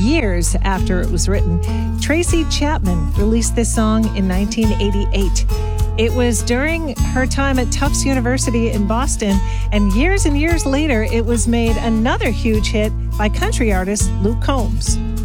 years after it was written. Tracy Chapman released this song in 1988. It was during her time at Tufts University in Boston, and years later, it was made another huge hit by country artist Luke Combs.